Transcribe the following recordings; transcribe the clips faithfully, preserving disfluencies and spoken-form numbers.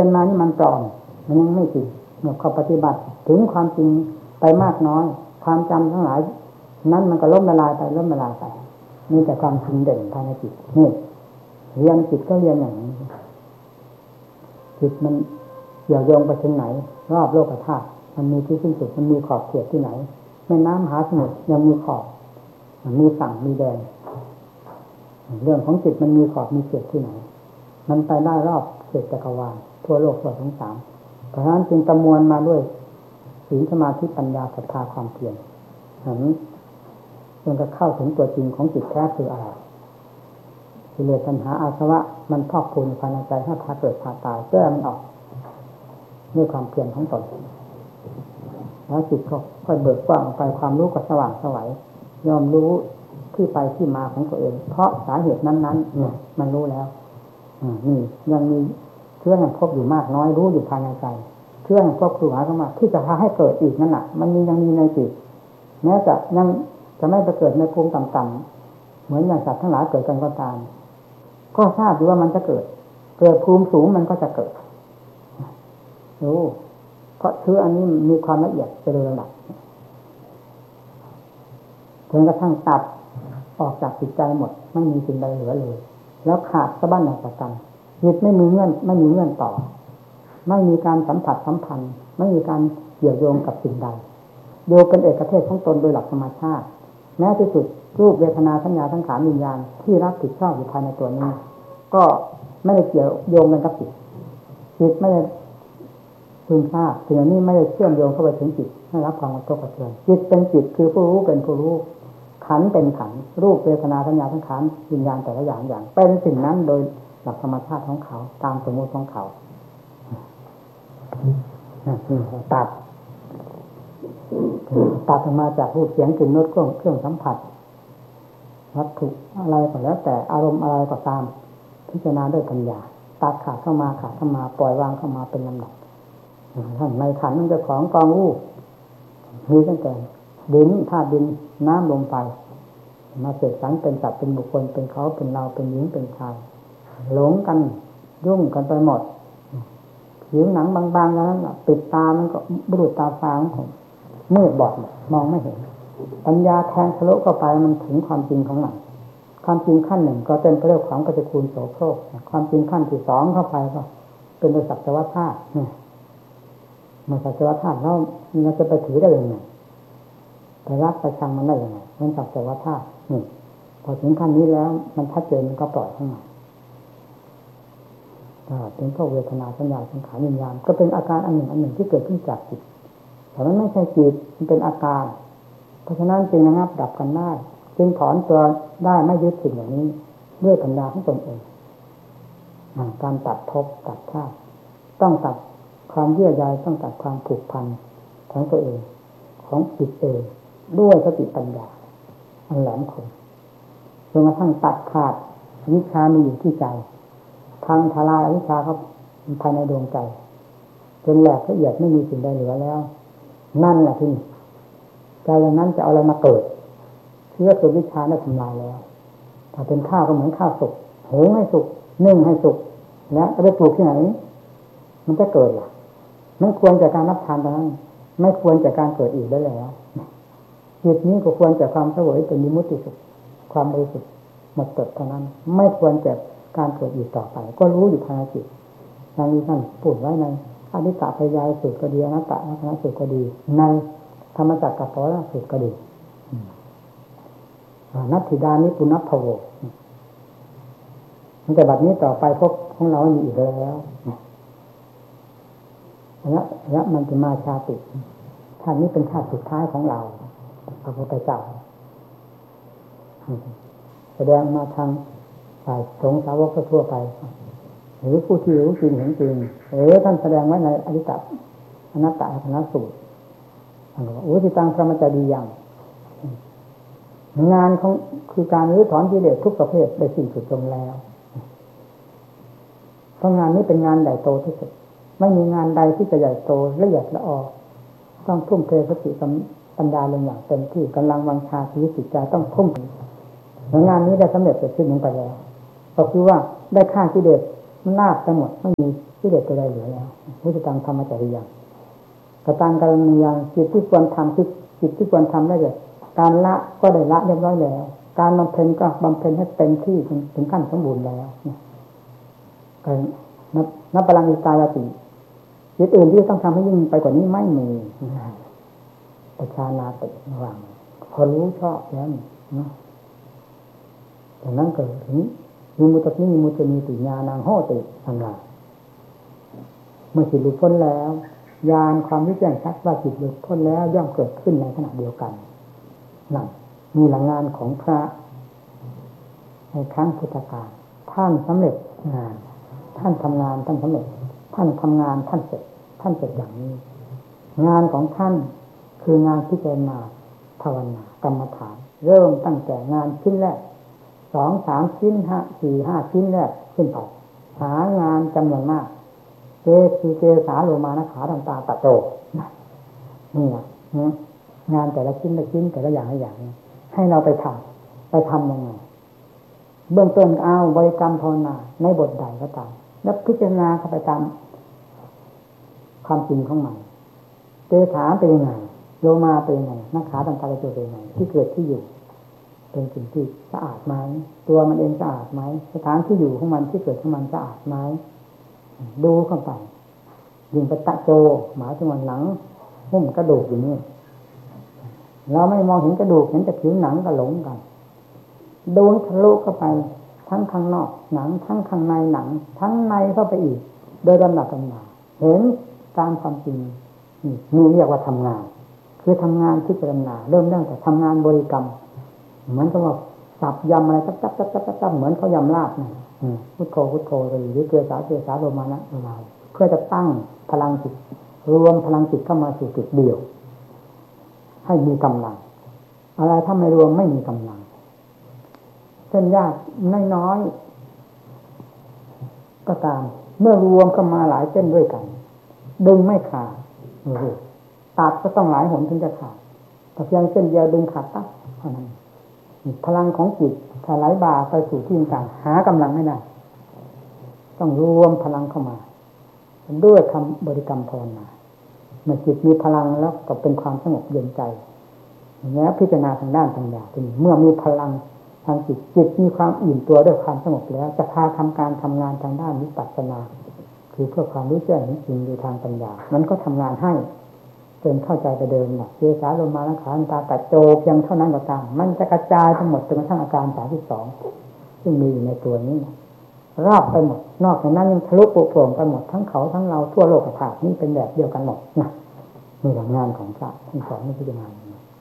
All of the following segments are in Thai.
เป็นมานี่มันปลอมมันยังไม่จริงเมื่อเขาปฏิบัติถึงความจริงไปมากน้อยความจำทั้งหลายนั้นมันก็ล้มละลายไปล้มละลายไปมีแต่ความจริงเด่นภายในจิตนี่เรียนจิตก็เรียนอย่างนี้จิตมันเกี่ยวโยงไปถึงไหนรอบโลกธาตุมันมีที่สิ้นสุดมันมีขอบเขตที่ไหนแม่น้ำมหาสมุทรยังมีขอบมีฝั่งมีแดนเรื่องของจิตมันมีขอบมีเขตที่ไหนมันไปได้รอบเขตจักรวาลทั่วโลกทั่วทั้งสามเพราะฉะนั้นจึงประมวลมาด้วยศีลสมาธิปัญญาศรัทธาความเพียรหันจนกระเข้าถึงตัวจริงของจิตแท้คืออะไรกิเลสตัณหาอาสวะมันพอกพูนภายในใจให้พาเกิดพาตายแก้มันออกด้วยความเพียรของตนแล้วจิตก็ค่อยเบิกกว้างไปความรู้ก็สว่างไสวยอมรู้ที่ไปที่มาของตัวเองเพราะสาเหตุนั้นๆเนี่ยมันรู้แล้วนี่ยังมีเชื่อแห่งภพอยู่มากน้อยรู้อยู่ภายในใจเชื่อแห่งภพคือหมายความว่าที่จะพาให้เกิดอีกนั่นน่ะมันมียังมีในจิตแม้จะยังจะไม่ไปเกิดในภูมิต่ำๆเหมือนอย่างสัตว์ทั้งหลายเกิดกันก็ตามก็ทราบอยู่ว่ามันจะเกิดเกิดภูมิสูงมันก็จะเกิดรู้เพราะเชื้ออันนี้มีความละเอียดไปโดยลำดับจนกระทั่งตัดออกจากจิตใจหมดไม่มีสิ่งใดเหลือเลยแล้วขาดสะบั้นออกจากกันจิตไม่มีเงื่อนไม่มีเงื่อนต่อไม่มีการสัมผัสสัมพันธ์ไม่มีการเกี่ยวโยงกับสิ่งใดโยเป็นเอกเทศของตนโดยหลักธรรมชาติแม้ที่สุดรูปเวทนาสัญญาสังขารวิญญาณที่รับผิดชอบอยู่ภายในตัวนี้ก็ไม่ได้เกี่ยวโยงกันกับจิตจิตไม่ได้ซึมซาบสิ่งนี้ไม่ได้เชื่อมโยงเข้าไปถึงจิตให้รับความกระทบกระเทือนจิตเป็นจิตคือผู้รู้เป็นผู้รู้ขันเป็นขันรูปเวทนาสัญญาสังขารวิญญาณแต่ละอย่างอย่างเป็นสิ่งนั้นโดยหลักธรรมชาติของเขาตามสมมติของเขาตัดตัดออกมาจากรูปเสียงกลิ่นรสเครื่องเครื่องสัมผัสวัตถุอะไรก็แล้วแต่อารมณ์อะไรก็ตามพิจารณาด้วยปัญญาตัดขาดเข้ามาขาดเข้ามาปล่อยวางเข้ามาเป็นลำดับท่านในขันมันจะของกองรูปมีตั้งแต่ดินธาตุดินน้ำลมไฟมาเสกสรรเป็นสัตว์เป็นบุคคลเป็นเขาเป็นเราเป็นหญิงเป็นชายหลงกันยุ่งกันไปหมดผิวหนังบางๆนั้นปิดตามันก็บุรุษตาฟ้าของมืดบอดมองไม่เห็นปัญญาแทงทะลุเข้าไปมันถึงความจริงของมันความจริงขั้นหนึ่งก็เป็นเรื่องของปฏิกูลโสโครกความจริงขั้นที่สองเข้าไปก็เป็นบริสัทธวธาตุเนี่ยมันสัจธธาตุแล้วมันจะไปถือได้ยังไงไปรักไปชังมันได้ยังไงมันสัจธาตุนี่พอถึงขั้นนี้แล้วมันชัดเจนมันก็ปล่อยข้างในเป็นพวกเวทนาสัญญาสังขารวิญญาณก็เป็นอาการอันหนึ่งอันหนึ่งที่เกิดขึ้นจากจิตแต่มันไม่ใช่จิตมันเป็นอาการเพราะฉะนั้นจึงระงับดับกันได้จึงถอนตัวได้ไม่ยึดสิ่งอย่างนี้ด้วยปัญญาของตนเองการตัดภพตัดชาติต้องตัดความเยื่อใยต้องตัดความผูกพันของตัวเองของจิตเองด้วยสติปัญญาอันแหลมคมจนกระทั่งตัดขาดวิชามีอยู่ที่ใจทางทลายอวิชชาเขาภายในดวงใจจนแหลกละเอียดไม่มีสิ่งใดเหลือแล้วนั่นแหละที่ใจอย่างนั้นจะเอาอะไรมาเกิดเชื้อคือวิชาได้ทำลายแล้วถ้าเป็นข้าวก็เหมือนข้าวสุกหุงให้สุกนึ่งให้สุกแล้วจะไปปลูกที่ไหนมันจะเกิดล่ะไม่ควรจากการรับทานตอนนั้นไม่ควรจากการเกิดอีกได้แล้วจิตนี้ก็ควรจากความเสวยเป็นวิมุตติสุขความบริสุทธิ์หมดจดเท่านั้นไม่ควรจากการเกิดอีกต่อไปก็รู้อยู่ภายในจิตอย่างนี้ท่านพูดไว้ในอนิจจพยายสูตรก็ดีอนัตตลักษณสูตรก็ดีในธรรมจักรกับปวัตตสูตรก็ดีนัตถิดานิปุณพโวตั้งแต่บัดนี้ต่อไปพบของเรามีอีกแล้วและและมันจะมาชาติชาตินี้เป็นชาติสุดท้ายของเราพระพุทธเจ้าแสดงมาทางฝ่ายสงฆ์สาวกทั่วไปหรือผู้ที่รู้จริงเห็นจริงเออท่านแสดงไว้ในอนิจจอนัตตลักษณสูตรท่านบอกว่าอุทิตังพระมัจจดียังงานของคือการรื้อถอนกิเลสทุกประเภทได้สิ้นสุดลงแล้วเพราะงานนี้เป็นงานใหญ่โตที่สุดไม่มีงานใดที่จะใหญ่โตละเอียดละออต้องทุ่มเทสติปัญญาลงอย่างเต็มที่กำลังวังชาชีวิตจิตใจต้องทุ่มงานนี้ได้สำเร็จเสร็จสิ้นลงไปแล้วก็คือว่าได้ฆ่ากิเลสมันลาบไปหมดไม่มีที่เด็ดตัวใดเหลือแล้วพุทธตังธรรมจริยังกตังกรณียังจิตที่ควรทำที่จิตที่ควรทำได้เลยการละก็ได้ละเรียบร้อยแล้วการบำเพ็ญก็บำเพ็ญให้เต็มที่ถึงขั้นสมบูรณ์แล้วการนับนับพลังอิตาลติจิตอื่นที่ต้องทำให้ยิ่งไปกว่านี้ไม่มีประชานาติระหว่างพอรู้ชอบแล้วนะจากนั้นก็ถึงมีมุตติมีมุตติมีติญาณังโหติสังฆาเมื่อจิตหลุดพ้นแล้วญาณความรู้แจ้งชัดว่าจิตหลุดพ้นแล้วย่อมเกิดขึ้นในขณะเดียวกันนั่นมีหลังงานของพระในครั้งพุทธกาลท่านสำเร็จงานท่านทำงานท่านสำเร็จท่านทำงานท่านเสร็จท่านเสร็จอย่างนี้งานของท่านคืองานพิจารณาภาวนากรรมฐานเริ่มตั้งแต่งานชิ้นแรกสองสามชิ้นห้าสี่ห้าชิ้นแรกขึ้นไปหางานจำนวนมากเจสีเจสาโลมานะขาดำตาตะโจนี่นะงานแต่ละชิ้นละชิ้นแต่ละอย่างละอย่างให้เราไปทำไปทำยังไงเบื้องต้นเอาบริกรรมภาวนาในบทใดก็ตามแล้วพิจารณาเข้าไปตามความจริงของมันเจสาเป็นยังไงโลมาเป็นยังไงนักขาดำตาตะโจเป็นยังไงที่เกิดที่อยู่เป็นสิ่งที่สะอาดไหมตัวมันเองสะอาดไหมสถานที่อยู่ของมันที่เกิดของมันสะอาดไหมดูเข้าไปยิงไปตะโจหมายถึงวันหลังหุ้มกระดูกอยู่นี่เราไม่มองเห็นกระดูกเห็นแต่ผิวหนังก็หลงกันดูทะลุเข้าไปทั้งข้างนอกหนังทั้งข้างในหนังทั้งในเข้าไปอีกโดยลำดับลำดับเห็นตามความจริงนี่เรียกว่าทำงานคือทำงานพิจารณาเริ่มตั้งแต่ทำงานบริกรรมเหมือนกับว่าสับยำอะไรจับจับจับจับจับเหมือนเขายำลาบนะพุทโธพุทโธไปหรือเกสาเกสาโลมานะโลมาเพื่อจะตั้งพลังจิตรวมพลังจิตเข้ามาสู่จุดเดียวให้มีกำลังอะไรถ้าไม่รวมไม่มีกำลังเส้นยากน้อยๆก็ตามเมื่อรวมเข้ามาหลายเส้นด้วยกันดึงไม่ขาดตัดก็ต้องหลายหนถึงจะขาดแต่เพียงเส้นเดียวดึงขาดปั๊บเท่านั้นพลังของจิตถ้าไหลบ่าไปสู่ที่ต่างหากำลังไม่ได้ต้องรวมพลังเข้ามาด้วยคำบริกรรมภาวนาเมื่อจิตมีพลังแล้วก็เป็นความสงบเย็นใจแล้วพิจารณาทางด้านปัญญาทีนี้เมื่อมีพลังทางจิตจิตมีความอิ่มตัวด้วยความสงบแล้วจะพาทำการทำงานทางด้านวิปัสสนาคือเพื่อความรู้แจ้งจริงโดยทางปัญญามันก็ทำงานให้จนเข้าใจไปเดิมนะเจสาโลมานะขาตาตะโจเพียงเท่านั้นก็ตามมันจะกระจายทั้งหมดจนกระทั่งอาการสามสิบสองซึ่งมีอยู่ในตัวนี้รอบไปหมดนอกจากนั้นยังทะลุปุโปร่งไปหมดทั้งเขาทั้งเราทั่วโลกธาตุนี่เป็นแบบเดียวกันหมดนะนี่หลักงานของพระทั้งสองนี่พิจารณา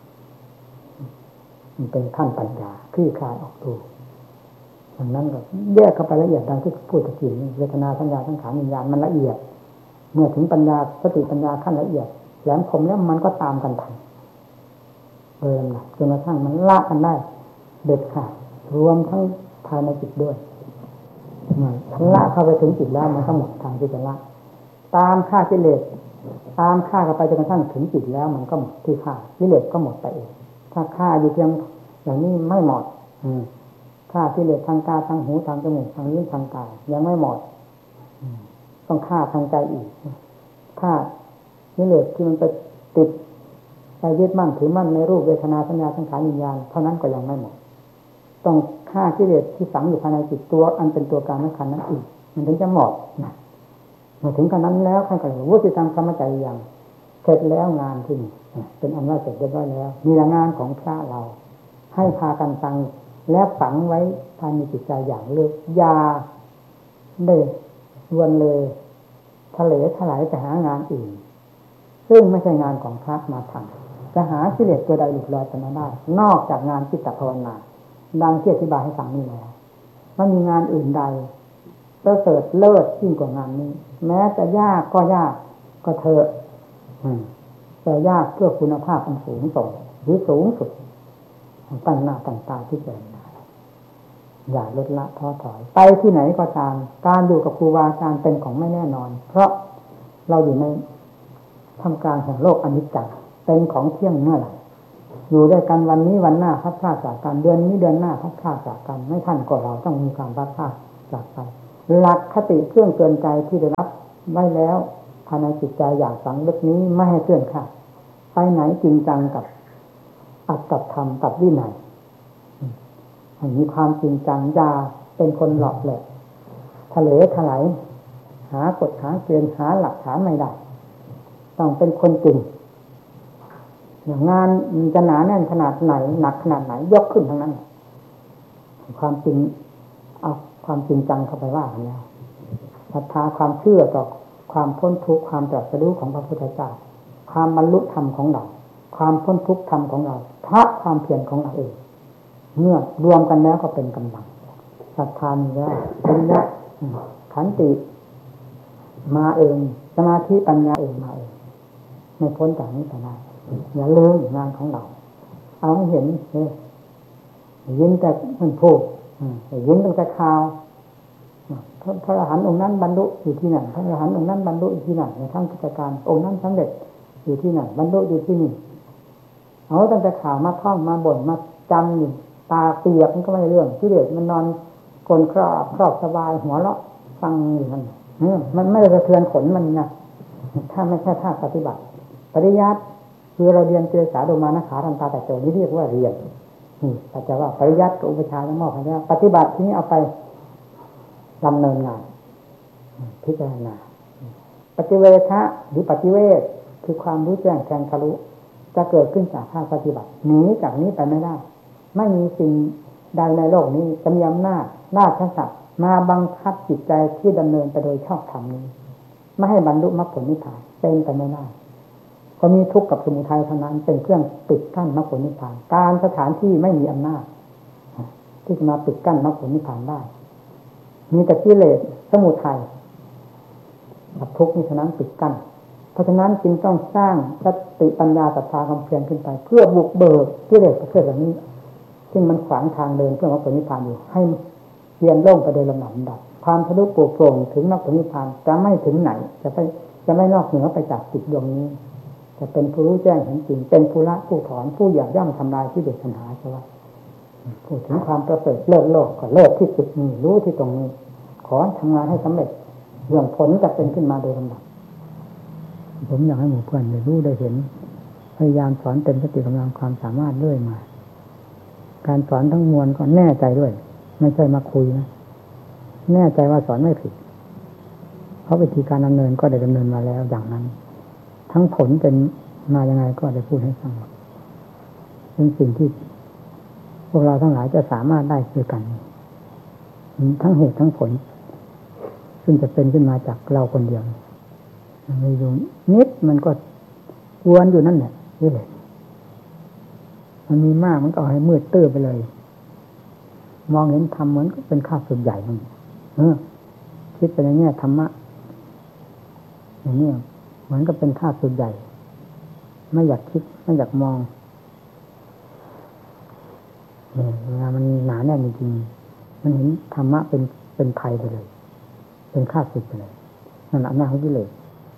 มันเป็นขั้นปัญญาคลี่คลายออกดูดังนั้นก็แยกเข้าไปละเอียดดังที่พูดตะกี้นี่เวทนาสัญญาสังขารวิญญาณมันละเอียดเมื่อถึงปัญญาสติปัญญาขั้นละเอียดแหลมคมแล้วมันก็ตามกันทันโดยลำดับจนกระทั่งมันละกันได้เด็ดขาดรวมทั้งภายในจิตด้วยละเข้าไปถึงจิตแล้วมันก็หมดทางที่จะละตามฆ่ากิเลสตามฆ่ากันไปจนกระทั่งถึงจิตแล้วมันก็หมดที่ฆ่ากิเลสก็หมดไปเองถ้าฆ่าอยู่เพียงอย่างนี้ไม่หมดฆ่ากิเลสทางตาทางหูทางจมูกทางลิ้นทางกายยังไม่หมดต้องฆ่าทางใจอีกฆ่ากิเลสที่มันไปติดไปยึดมั่นถือมั่นในรูปเวทนาสัญญาสังขารวิญญาณเท่านั้นก็ยังไม่หมดต้องฆ่ากิเลสที่ฝังอยู่ภายในจิตตัวอันเป็นตัวการสำคัญนั้นอีกมันถึงจะหมดนะเมื่อถึงขนาดนั้นแล้วท่านก็เลยวุฒิตังธรรมจัยยังเสร็จแล้วงานที่นี่เป็นอันว่าเสร็จเรียบร้อยแล้วมีงานของพระเราให้พากันฟังและฝังไว้ภายในจิตใจอย่างลึกอย่าได้วนเลยทะเลถลายไปหางานอื่นซึ่งไม่ใช่งานของพระมาทำจะหากิเลสตัวใดหลุดลอยไปไม่ได้นอกจากงานจิตตภาวนาดังที่อธิบายให้ฟังนี่แล้วไม่มีงานอื่นใดประเสริฐเลิศยิ่งกว่างานนี้แม้จะยากก็ยากก็เถอะแต่ยากเพื่อคุณภาพอันสูงส่งหรือสูงสุดตั้งหน้าตั้งตาที่เจริญอย่าลดละท้อถอยไปที่ไหนก็ตามการอยู่กับครูบาอาจารย์เป็นของไม่แน่นอนเพราะเราอยู่ในท่ามกลางแห่งโลกอนิจจ์เป็นของเที่ยงเมื่อไหร่อยู่ด้วยกันวันนี้วันหน้าพัดพลาดจากกันเดือนนี้เดือนหน้าพัดพลาดจากกันไม่ท่านก็เราต้องมีการพัดพลาดจากกันหลักคติเครื่องเตือนใจที่ได้รับไว้แล้วภายในจิตใจอย่างฝังลึกนี้ไม่ให้เคลื่อนคลาดไปไหนจริงจังกับอัตกับธรรมกับวินัยมีความจริงจังอย่าเป็นคนหลอกแหละทะเลถลายหากฎหาเกณฑ์หาหลักฐานไม่ได้ต้องเป็นคนจริงอย่างงานจะหนาแน่นขนาดไหนหนักขนาดไหนยกขึ้นทั้งนั้นความจริงเอาความจริงจังเข้าไปว่ากันแล้วศรัทธาความเชื่อต่อความพ้นทุกข์ความตรัสรู้ของพระพุทธเจ้าความบรรลุธรรมของเราความพ้นทุกข์ธรรมของเราพระความเพียรของเราเองเมื่อรวมกันแล้วก็เป็นกำลังศรัทธามีแล้ววิริยะขันติมาเองสมาธิปัญญาเองมาเองไม่พ้นจากนี้ไปได้อย่าลืมงานของเราเอาให้เห็นเลยยินแต่มันพูดยินตั้งแต่ข่าวพระอรหันต์องค์นั้นบรรลุอยู่ที่ไหนพระอรหันต์องค์นั้นบรรลุอยู่ที่ไหนในทั้งกิจการองค์นั้นสำเร็จอยู่ที่ไหนบรรลุอยู่ที่นี่เอาตั้งแต่ข่าวมาท่องมาบ่นมาจำอยู่ตาเปียกมันก็ไม่เรื่องที่เด็กมันนอนกลนครอบครอบสบายหัวเราะฟังอยู่นั่นมันไม่ได้สะเทือนขนมันนะถ้าไม่ใช่ภาคปฏิบัติปริยัติคือเราเรียนเจสาโดมานะขาทันตาแต่โจนี่เรียกว่าเรียนนี่แต่จะว่าปริยัติกับอุปชาแล้วมอบให้แล้วปฏิบัติที่นี้เอาไปดำเนินงานพิจารณาปฏิเวทะหรือปฏิเวทคือความรู้แจ้งแทงทะลุจะเกิดขึ้นจากภาคปฏิบัติหนีจากนี้ไปไม่ได้ไม่มีสิ่งใดในโลกนี้จะมีอำนาจราชศักดิ์มาบังคับจิตใจที่ดำเนินไปโดยชอบธรรมนี้ไม่ให้บรรลุมรรคผลนิพพานเป็นไปไม่ได้ก็มีทุกข์กับสมุทัยเท่านั้นเป็นเครื่องปิดกั้นมรรคผลนิพพานการสถานที่ไม่มีอำนาจที่จะมาปิดกั้นมรรคผลนิพพานได้มีแต่กิเลสสมุทัยกับทุกข์นี้เท่านั้นปิดกั้นเพราะฉะนั้นจึงต้องสร้างสติปัญญาศรัทธาความเพียรขึ้นไปเพื่อบุกเบิกกิเลสประเภทเหล่านี้ซึ่งมันขวางทางเดินเพื่อมรรคผลนิพพานอยู่ให้เพียรล่งไปโดยลำดับดับความทะลุโปร่งโปร่งถึงมรรคผลนิพพานจะไม่ถึงไหนจะไปจะไม่นอกเหนือไปจากจิตดวงนี้จะเป็นผู้รู้แจ้งเห็นจริงเป็นผู้ละผู้ถอนผู้หยาบย่ำทำลายที่เด็ดปัญหาใช่ไหมพูดถึงความประเสริฐเลิศโลกก็เลิศที่สุดนี้รู้ที่ตรงนี้ขอทำงานให้สำเร็จเรื่องผลจะเป็นขึ้นมาโดยลำดับผมอยากให้หมู่เพื่อนได้รู้ได้เห็นพยายามสอนเต็มสติกำลังความสามารถเรื่อยมาการสอนทั้งมวลก็แน่ใจด้วยไม่ใช่มาคุยนะแน่ใจว่าสอนไม่ผิดเพราะวิธีการดำเนินก็ได้ดำเนินมาแล้วอย่างนั้นทั้งผลเป็นมายังไงก็ได้พูดให้ฟังเป็นสิ่งที่พวกเราทั้งหลายจะสามารถได้ด้วยกันทั้งเหตุทั้งผลซึ่งจะเป็นขึ้นมาจากเราคนเดียวไม่รู้นิดมันก็กวนอยู่นั่นแหละนี่แหละมันมีมากมันก็เอาให้มืดตื้อไปเลยมองเห็นธรรมเหมือนก็เป็นข้าศึกใหญ่มันเออคิดไปในแง่ธรรมะอย่างนี้เหมือนกับเป็นข้าศึกใหญ่ไม่อยากคิดไม่อยากมองเนี่ยเวลามันหนาแน่นจริงๆมันเห็นธรรมะเป็นเป็นภัยไปเลยเป็นข้าศึกไปเลยนั่นอำนาจของกิเลส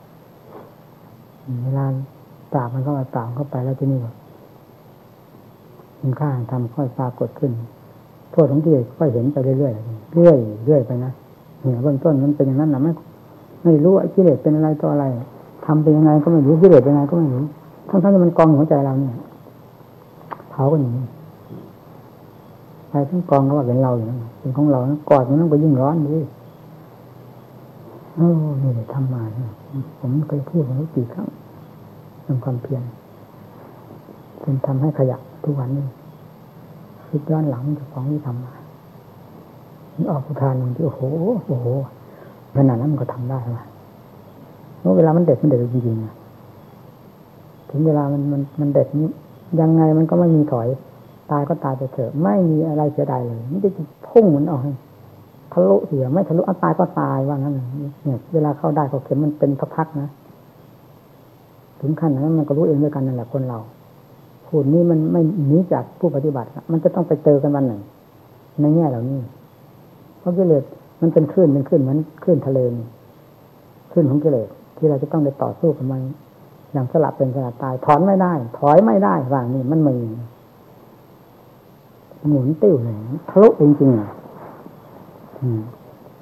เวลาปราบมันเข้ามาปราบเข้าไปแล้วที่นี่ก็คุณค่าทำค่อยปรากฏขึ้นโทษของกิเลสค่อยเห็นไปเรื่อยๆเรื่อยเรื่อยไปนะเนี่ยเบื้องต้นมันเป็นอย่างนั้นนะไม่ไม่รู้ไอ้กิเลสเป็นอะไรต่ออะไรทำเป็นยังไงก็ไม่รู้กิเลสเป็นยังไงก็ไม่รู้ทั้งๆที่มันกองหัวใจเราเนี่ยเผากันอย่างนี้ไปทั้งกองก็ว่าเป็นเราอยู่นั่นเป็นของเรากอดมันต้องไปยิ่งร้อนดิโอ้นี่ทำมาเนี่ยผมเคยพูดมาแล้วกี่ครั้งทำความเพียรจนทำให้ขยับทุกวันนี้คิดย้อนหลังจากของที่ทำมาออกอุทานมันที่โอ้โหโอ้โหขนาดนั้นมันก็ทำได้ว่ะเพราะเวลามันเด็ดมันเด็ดจริงๆนะถึงเวลามันมันมันเด็ดนี้ยังไงมันก็ไม่มีถอยตายก็ตายไปเถอะไม่มีอะไรเสียดายเลยมันจะพุ่งเหมือนออกให้ทะลุเสียไม่ทะลุเอาตายก็ตายว่างั้นเนี่ยเวลาเข้าได้ก็เข็มมันเป็นพักๆนะถึงขั้นนั้นมันก็รู้เองด้วยกันนั่นแหละคนเราพูดนี้มันไม่หนีจากผู้ปฏิบัติมันจะต้องไปเจอกันวันหนึ่งในแง่เหล่านี้เพราะกิเลสมันเป็นคลื่นเป็นคลื่นเหมือนคลื่นทะเลคลื่นของกิเลสที่เราจะต้องไปต่อสู้กับมันอย่างสลับเป็นสลับตายถอนไม่ได้ถอยไม่ได้ว่างนี่มันมีหมุนติ้วเลยทะลุจริงๆอ่ะ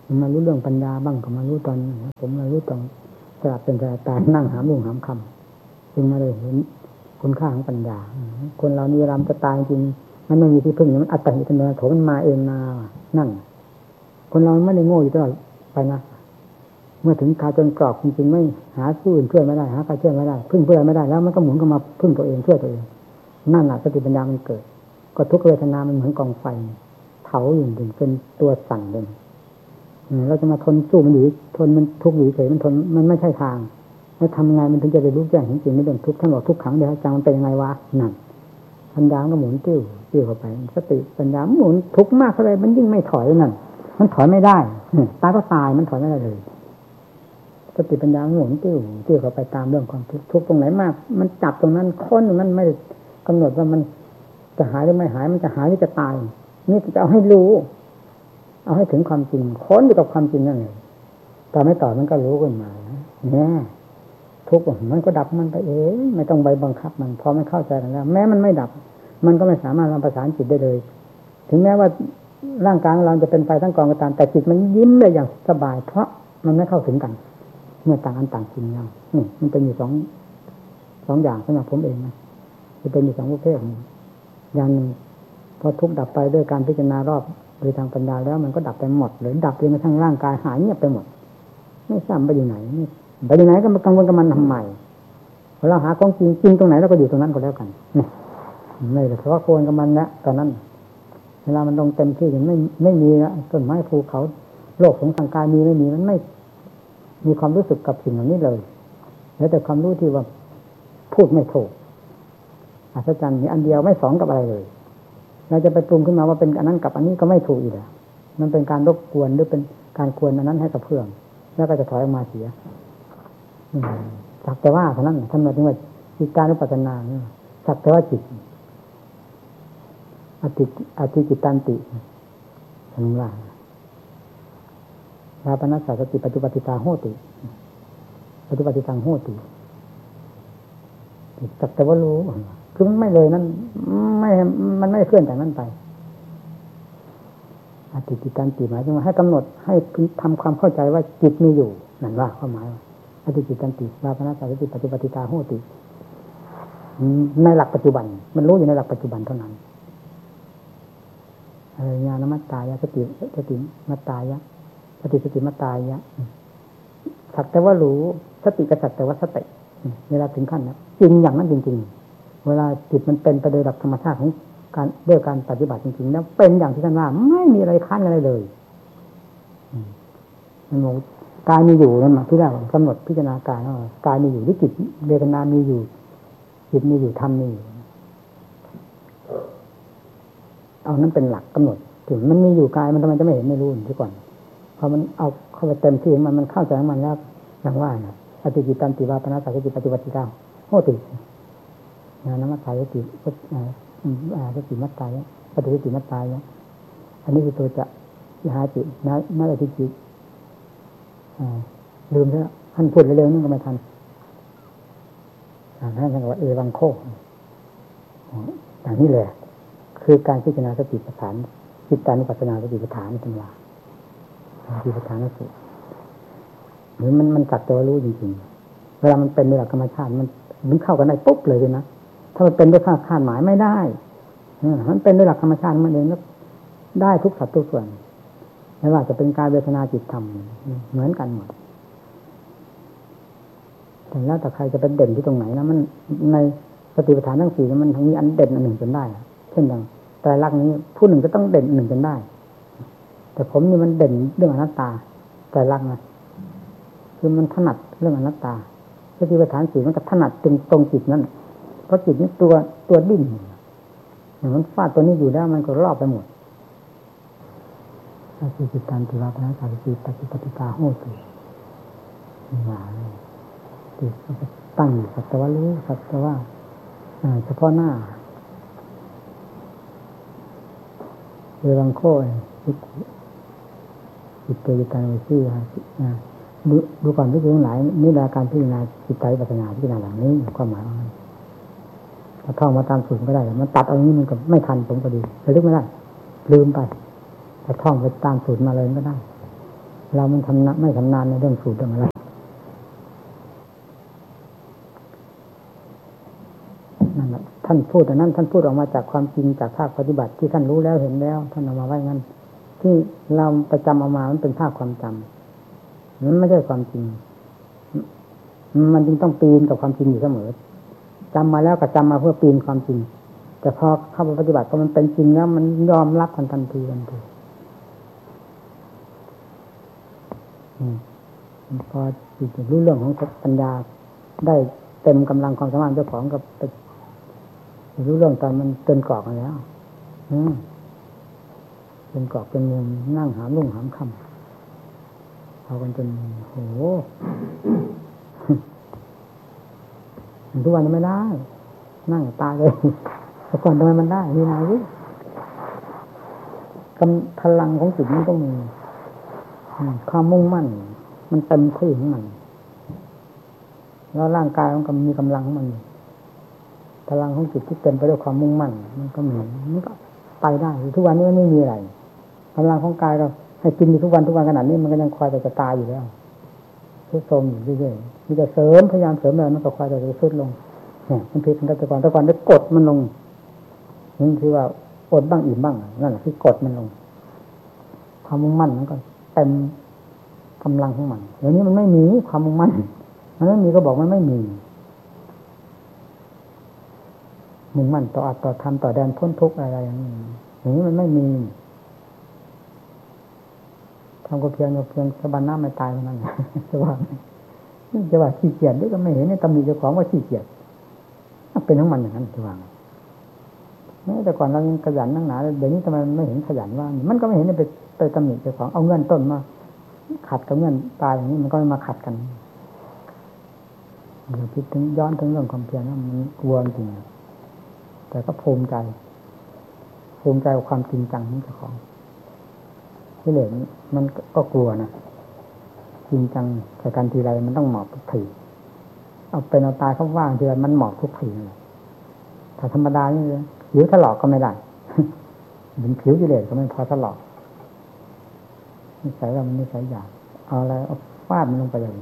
มารู้เรื่องปัญญาบ้างก็มารู้ตอนผมมารู้ตอนสลับเป็นสลับตายนั่งหามรุ่งหามคำจึงมาเลยเห็นคุณค่าของปัญญาคนเรานี่เวลาจะตายจริงมันไม่มีที่พึ่งมันอัตติตโนโถมันมาเองมานั่นคนเราไม่ได้โง่อยู่ตลอดไปนะเมื่อถึงคาจนกรอบจริงๆไม่หาผู้อื่นช่วยไม่ได้หาใครช่วยไม่ได้พึ่งเพื่อไม่ได้แล้วมันก็หมุนเข้ามาพึ่งตัวเองช่วยตัวเองนั่นแหละสติปัญญามันเกิดก็ทุกเวทนามันเหมือนกองไฟเผาอยู่ถึงเป็นตัวสั่นเลยเราจะมาทนสู้มันอยู่ทนมันทุกข์อยู่เฉยมันทนมันไม่ใช่ทางแล้วทำไงมันถึงจะได้รู้แจ้งจริงๆในเรื่องทุกข์ท่านบอกทุกขังเดียวจังมันเป็นยังไงวะนั่นปัญญาก็หมุนติ้วติ้วเข้าไปสติปัญญาหมุนทุกข์มากเท่าไรมันยิ่งไม่ถอยนั่นมันถอยไม่ได้ตายก็ตายมันถอยไม่ได้เลยสติปัญญาหมุนติ้วติ้วเข้าไปตามเรื่องความทุกข์ทุกข์ตรงไหนมากมันจับตรงนั้นค้นตรงนั้นไม่กำหนดว่ามันจะหายหรือไม่หายมันจะหายหรือจะตายนี่จะเอาให้รู้เอาให้ถึงความจริงค้นอยู่กับความจริงนั่นเองต่อไม่ต่อมันก็รู้ขึ้นมาเนี่ยทุกข์มันก็ดับมันไปเองไม่ต้องไปบังคับมันพอไม่เข้าใจแล้วแม้มันไม่ดับมันก็ไม่สามารถประสานจิตได้เลยถึงแม้ว่าร่างกายของเราจะเป็นไปทั้งกองก็ตามแต่จิตมันยิ้มได้อย่างสบายเพราะมันไม่เข้าถึงกันเมื่อต่างอันต่างจริงเงานี่มันเป็นอยู่สองสองอย่างสำหรับผมเองนะจะเป็นอยู่สองประเภทอย่างหนึ่งพอทุกข์ดับไปด้วยการพิจารณารอบโดยทางปัญญาแล้วมันก็ดับไปหมดเลยดับจนกระทั่งร่างกายหายเงียบไปหมดไม่ทราบไปอยู่ไหนไปอยู่ไหนก็มากังวลกับมันทำไมพอเราหาของจริงจริงตรงไหนเราก็อยู่ตรงนั้นก็แล้วกันนี่ไม่แต่เพราะควรกับมันแล้วตอนนั้นเวลามันลงเต็มที่อย่างไม่ไม่มีต้นไม้ภูเขาโลกของทางกายมีไม่มีมันไม่มีความรู้สึกกับสิ่งเหล่านี้เลยแล้วแต่ความรู้ที่ว่าพูดไม่ถูกอัศจรรย์นี่อันเดียวไม่สองกับอะไรเลยเราจะไปปรุงขึ้นมาว่าเป็นอันนั้นกับอันนี้ก็ไม่ถูกอีกแล้วมันเป็นการรบกวนหรือเป็นการควรอันนั้นให้กับเพื่อนแล้วก็จะถอยออกมาเสียสักแต่ว่าเท่านั้นท่านหมายถึงว่าจิตการนุปัสสนาเนี่ยสักแต่ว่าจิตอติอติจิตตันติท่านว่าลาปนัสสะสติปัจจุปฏิตาโหติปัจจุปฏิตังโหติสักแต่ว่ารู้คือมันไม่เลยนั่นไม่มันไม่เคลื่อนจากนั้นไปอติจิตตันติหมายถึงว่าให้กำหนดให้ทำความเข้าใจว่าจิตมีอยู่นั่นว่าความหมายอติจิตตันติลาภณะสติปัจจุปฏิตาโหติในหลักปัจจุบันมันรู้อยู่ในหลักปัจจุบันเท่านั้นญาณมัตตายะสติสติมัตตายะสติสติมัตตายะสักแต่ว่ารู้สติก็สักแต่ว่าสติเวลาถึงขั้นนะจริงอย่างนั้นจริงๆเวลาจิตมันเป็นไปโดยหลักธรรมชาติของการด้วยการปฏิบัติจริงๆแล้วเป็นอย่างที่ท่านว่าไม่มีอะไรค้านกันเลยมันบอกกายมีอยู่นั่นหมายที่แรกกำหนดพิจารณากายว่ากายมีอยู่หรือจิตเวทนามีอยู่จิตมีอยู่ธรรมมีอยู่เอานั้นเป็นหลักกำหนดถึงมันมีอยู่กายมันทำไมจะไม่เห็นไม่รู้ที่ก่อนพอมันเอาเข้าไปเต็มที่มันมันเข้าใจมันแล้วอย่างว่านะอติจิตันติวาปนัสสะสติปัจจุบัติตาโหติญาณมัตตายะติสติมัตตายะปฏิสติมัตตายะอันนี้คือตัวจะวิหาจินะนั่นอติจิตลืมแล้วท่านพูดเร็วๆนี่ก็ไม่ทันท่านท่านบอกว่าเอวังโคอย่างนี้แหละคือการพิจารณาสติปัฏฐานจิตตานุปัสสนาสติปัฏฐานนี่เป็นว่าสติปัฏฐานนั่นสิหรือมันมันจัดตัวรู้จริงๆเวลามันเป็นในหลักธรรมชาติมันมันเข้ากันได้ปุ๊บเลยนะถ้ามันเป็นด้วยคาดคาดหมายไม่ได้มันเป็นด้วยหลักธรรมชาติมันเองแล้วได้ทุกสัดทุกส่วนไม่ว่าจะเป็นกายเวทนาจิตธรรมเหมือนกันหมดแต่แล้วแต่ใครจะเป็นเด่นที่ตรงไหนนะมันในสติปัฏฐานทั้งสี่มันทั้งมีอันเด่นอันหนึ่งจนได้เช่นอย่างแต่ลักษณ์นี้ผู้หนึ่งจะต้องเด่นหนึ่งจนได้แต่ผมนี่มันเด่นเรื่องอนัตตาแต่ลักษณ์นะคือมันถนัดเรื่องอนัตตาสติปัฏฐานสี่มันก็ถนัดตรงตรงจิตนั่นเพราะจิตนี่ตัวตัวดิ้นอย่างมันฟาดตัวนี้อยู่ได้มันก็รอบไปหมดอาชีจิตตันติวาปนัสสะสติปัจจุปฏิตาโหติมาติตั้งสัตวะรู้สัตวะเฉพาะหน้าเรื่องโค้ยจิตเตยการวิชีนะดูดูก่อนที่ทั้งหลายนี่แหละการพิจารณาจิตใจปัญญาพิจารณาหลังนี้ความหมายถ้าท่องมาตามสูตรก็ได้มันตัดเอานี้มันก็ไม่ทันผมก็ดีระลึกไม่ได้ลืมไปแต่ท่องไปตามสูตรมาเลยก็ได้เรามันทำไม่ชำนาญในเรื่องสูตรเรื่องอะไรนั่นแหละท่านพูดแต่นั้นท่านพูดออกมาจากความจริงจากภาคปฏิบัติที่ท่านรู้แล้วเห็นแล้วท่านเอามาไว้งั้นที่เราประจำเอามามันเป็นภาคความจำมันไม่ใช่ความจริงมันจึงต้องปีนกับความจริงอยู่เสมอจำมาแล้วก็จำมาเพื่อปีนความจริงแต่พอเข้าไปปฏิบัติพอมันเป็นจริงแล้วมันยอมรับกันทันทีทันทีพอจิตรู้เรื่องของปัญญาได้เต็มกำลังความสามารถเจ้าของกับไปรู้เรื่องตอนมันเตือนกรอกมาแล้วอืมเป็นกรอกเป็นเมืองนั่งหามลุ่งหามค่ำเอากันจนโหทุกวันไม่ได้นั่งตายเลยแต่ก่อนทำไมมันได้มีนายวิกำพลังของจิตมันต้องมีความมุ่งมั่นมันเต็มที่ของมันแล้วร่างกายมันก็มีกำลังของมันพลังของจิตที่เต็มไปด้วยความมุ่งมั่นมันก็มีมันก็ไปได้ทุกวันนี้มันไม่มีอะไรกำลังของกายเราให้กินอยู่ทุกวันทุกวันขนาดนี้มันก็ยังคอยแต่จะตายอยู่แล้วทุกโทรมอยู่เรื่อยๆมีแต่เสริมพยายามเสริมแล้วมันก็คอยแต่จะสุดลงเนี่ยมันผิดแต่ก่อนแต่ก่อนได้กดมันลงนี่คือว่าอดบ้างอิ่มบ้างนั่นแหละคือกดมันลงความมุ่งมั่นมันก็เต็มกำลังของมันเดี๋ยวนี้มันไม่มีความมุ่งมั่นมันไม่มีก็บอกมันไม่มีมุ่งมั่นต่ออัตต่อธรรมต่อแดนพ้นทุกข์อะไรอย่างนี้อย่างนี้มันไม่มีทำก็เพียงก็เพียงสะบันหน้าไม่ตายมันจะว่าจะว่าขี้เกียจด้วยก็ไม่เห็นในตำหนิเจ้าของว่าขี้เกียจเป็นของมันอย่างนั้นจะว่าแม้แต่ก่อนเรายังขยันนั่งหนาเดี๋ยวนี้ทำไมไม่เห็นขยันว่ามันก็ไม่เห็นไปไปตำหนิเจ้าของเอาเงินต้นมาขัดกับเงินตายอย่างนี้มันก็มาขัดกันเราคิดถึงย้อนถึงเรื่องความเพียรนะมันกลัวจริงแต่ก็ภูมิใจภูมิใจกับความจริงจังของเจ้าของที่เหลือมันก็กลัวนะจริงจังใส่กันทีไรมันต้องหมอบทุกทีเอาเป็นเอาตายเขาว่างทีไรมันหมอบทุกทีเลยถ้าธรรมดานี่ผิวถลอกก็ไม่ได้เป็นผิวกิเลสก็ไม่พอถลอกนิสัยเรามันนิสัยหยาบเอาอะไรเอาฟาดมันลงไปเลย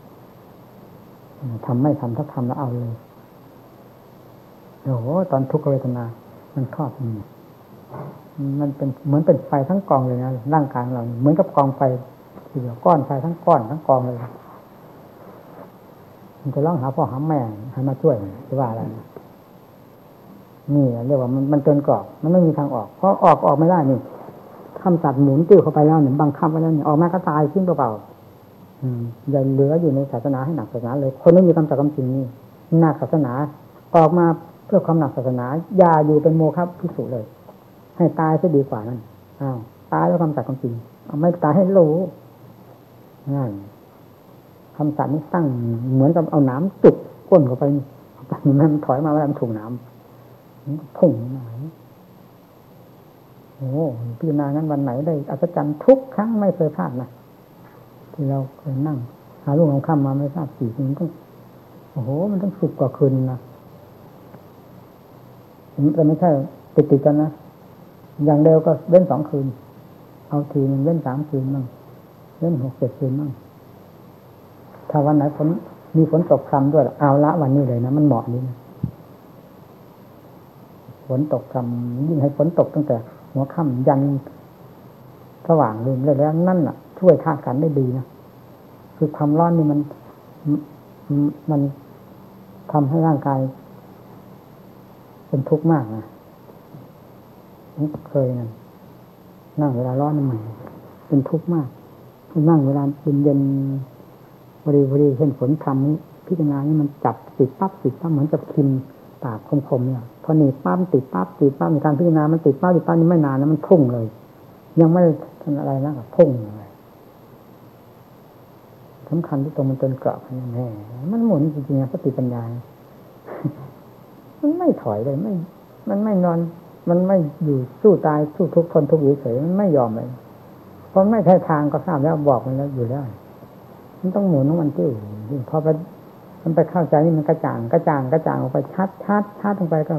ทำไม่ทำถ้าทำแล้วเอาเลยโอ้โหตอนทุกขเวทนามันครอบมันมันเป็นเหมือนเป็นไฟทั้งกองเลยนะร่างกายเราเหมือนกับกองไฟทีเดียวก้อนไฟทั้งก้อนทั้งกองเลยมันจะร้องหาพ่อหาแม่ให้มาช่วยจะว่าอะไรนี่เรียกว่ามันมันเกินกรอบมันไม่มีทางออกเพราะออกออกไม่ได้นี่คำสัตว์หมุนติ้วเข้าไปแล้วเนี่ยบังคับไว้แล้วเนี่ยออกมาก็ตายทิ้งเปล่าๆอืมอย่าเหลืออยู่ในศาสนาให้หนักศาสนาเลยคนไม่มีคำสัตย์คำจริงนี่หนักศาสนาออกมาเพื่อความหนักศาสนาอย่าอยู่เป็นโมฆะภิกษุเลยให้ตายจะดีกว่านั้นอ้าวตายแล้วคำสัตย์คำจริงเอาไม่ตายให้รู้นั่นคำสัตย์นี่ตั้งเหมือนกับเอาน้ำจุกก้นเข้าไปมันถอยมาแล้วมันถูกน้ำพุ่งมาโอ้พิจารณางั้นวันไหนได้อัศจรรย์ทุกครั้งไม่เคยพลาดนะที่เราเคยนั่งหาลูกของข้ามมาไม่ทราบกี่คืนต้องโอ้โหมันต้องสุกกว่าคืนนะแต่ไม่ใช่ติดติดกันนะอย่างเร็วก็เล่นสองคืนเอาทีนึงเล่นสามคืนบ้างเล่นหกเจ็ดคืนบ้างถ้าวันไหนฝนมีฝนตกคำด้วยเอาละวันนี้เลยนะมันเหมาะนี้นะฝนตกคำยิ่งให้ฝนตกตั้งแต่หัวค่ำยันสว่างเลยเลยแล้วนั่นน่ะช่วยธาตุขันธ์ได้ดีนะคือความร้อนนี่มันมันทำให้ร่างกายเป็นทุกข์มากนะเคยนะนั่งเวลาร้อนนี่มันเป็นทุกข์มากนั่งเวลาเย็นๆบริบริเช่นฝนทำพิจารณานี่มันจับติดปั๊บติดปั๊บเหมือนกับพิมพ์ปากคมๆเนี่ยพอหนีปั๊บติดปั๊บติดปั๊บในการพิจารณามันติดปั๊บติดปั๊บนี่ไม่นานนะมันพุ่งเลยยังไม่ทำอะไรนะกับพุ่งเลยสำคัญที่ตรงมันจนเกาะแน่มันหมุนจริงๆนะสติปัญญามันไม่ถอยเลยไม่มันไม่นอนมันไม่อยู่สู้ตายสู้ทุกข์ทนทุกข์เฉยๆมันไม่ยอมเลยเพราะไม่ใช่ทางก็ทราบแล้วบอกมันแล้วอยู่แล้วมันต้องหมุนของมันที่พอไปมันไปเข้าใจนี่มันกระจ่างกระจ่างกระจ่างออกไปชัดชัดชัดลงไปก็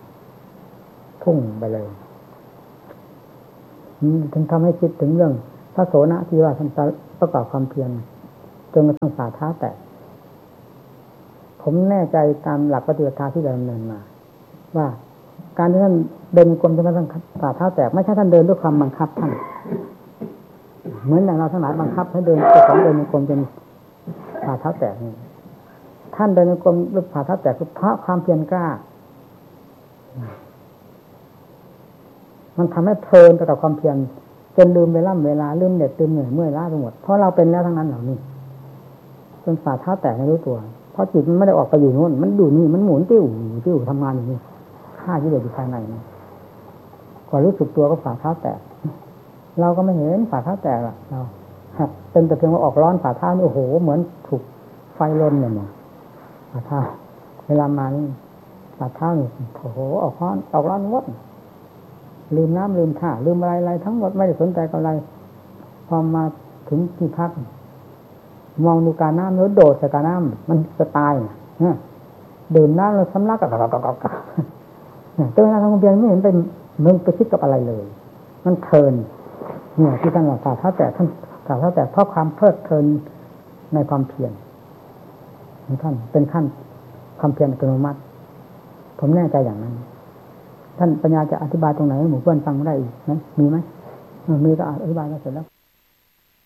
พุ่งไปเลยถึงทำให้คิดถึงเรื่องพระโสนะที่ว่าท่านประกอบความเพียรจนกระทั่งฝ่าเท้าแตกผมแน่ใจตามหลักปฏิบัติที่ดำเนินมาว่าการที่ท่านเดินกลมจนกระทั่งฝ่าเท้าแตกไม่ใช่ท่านเดินด้วยความบังคับท่านเหมือนอย่างเราทั้งหลายบังคับให้เดินเจ้าของเดินกลมจนฝ่าเท้าแตกนี่ท่านเดินกลมด้วยฝ่าเท้าแตกเพราะความเพียรกล้ามันทำให้เพลินไปกับความเพียรจนลืมเวลาเวลาลืมเหน็ดลืมเหนื่อยเมื่อยล้าไปหมดเพราะเราเป็นแล้วทั้งนั้นเหล่านี้จนฝ่าเท้าแตกไม่รู้ตัวเพราะจิตมันไม่ได้ออกไปอยู่นู่นมันอยู่นี่มันหมุนติ้วติ้วทำงานอยู่นี่ฆ่ากิเลสอยู่ภายในนี่พอรู้สึกตัวก็ฝ่าเท้าแตกเราก็ไม่เห็นฝ่าเท้าแตกอะเราเป็นแต่เพียงว่าออกร้อนฝ่าเท้านี่โอ้โหเหมือนถูกไฟลนเนี่ยฝ่าเท้าเวลามานี่ฝ่าเท้านี่โอ้โหออกร้อนออกร้อนวดลืมน้ำลืมท่าลืมอะไรอะไรทั้งหมดไม่ได้สนใจกับอะไรพอมาถึงที่พักมองดูการน้ำแล้วโดดใส่การน้ำมันจะตายนะดื่มน้ำแล้วสำลักกับกับกับกับเจ้าหน้าที่ทางเบียนไม่เห็นเป็นมึงไปคิดกับอะไรเลยมันเพลินเนี่ยที่ท่านว่าฝ่าเท้าแตกท่านฝ่าเท้าแตกเพราะความเพลิดเพลินในความเพียรของท่านเป็นขั้นความเพียรอัตโนมัติผมแน่ใจอย่างนั้นท่านปัญญาจะอธิบายตรงไหนให้หมู่เพื่อนฟังได้อีกไหมมีไหมมีก็อธิบายก็เสร็จแล้ว